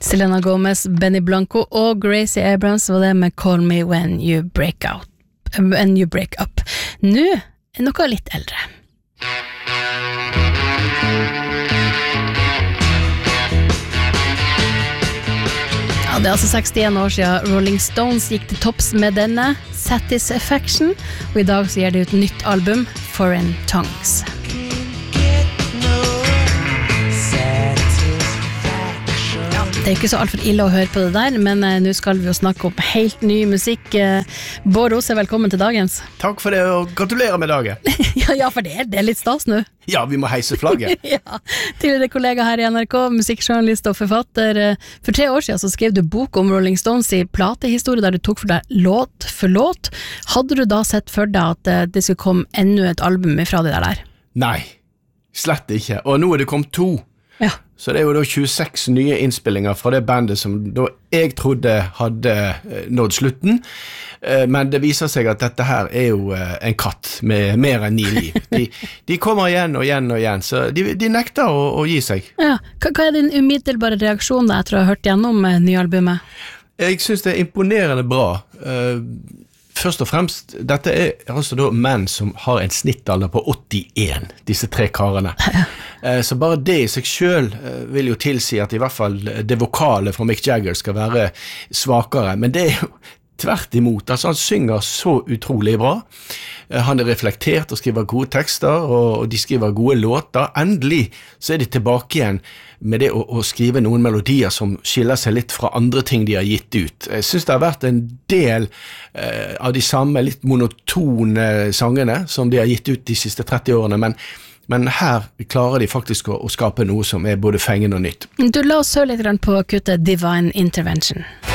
Selena Gomez, Benny Blanco og Gracie Abrams var det med Call Me When You Break Up. Nå noe litt eldre. Ja, det 61 år siden Rolling Stones gikk til topps med denne Satisfaction, og I dag så gir de ut nytt album, Foreign Tongues. Det ikke så alt for ille å høre på det der, men nå skal vi jo snakke om helt ny musikk. Bård Ose, velkommen til dagens. Takk for det, og gratulerer med dagen. ja, for det er litt stas nå. Ja, vi må heise flagget. ja, tidligere kollega her I NRK, musikkjournalist og forfatter. For 3 år siden så skrev du bok om Rolling Stones I platehistorie, der du tok for deg låt for låt. Hadde du da sett for deg at det skulle komme enda et album fra det der? Nei, slett ikke. Og nå det kommet 2. Ja. Så det jo da 26 nye innspillinger fra det bandet som da jeg trodde hadde nådd slutten. Men det viser seg at dette her jo en katt med mer enn 9 liv. De kommer igjen og igjen og igjen, så de nekter å gi seg. Ja. Hva din umiddelbare reaksjon da, etter å ha hørt gjennom nye albumet? Jeg synes det imponerende bra. Først og fremst, dette altså da menn som har en snittalder på 81, disse 3 karene. Så bare det I seg selv vil jo tilsi at I hvert fall det vokale fra Mick Jagger skal være svakere, men det jo tvert imot. Altså han synger så utrolig bra. Han reflektert og skriver gode tekster, og de skriver gode låter. Endelig så de tilbake igjen med det å skrive noen melodier som skiller seg litt fra andre ting de har gitt ut. Jeg synes det har vært en del av de samme litt monotone sangene som de har gitt ut de siste 30 årene, men her klarer de faktisk å skape noe som både fengende og nytt. Du la oss høre litt på kuttet Divine Intervention.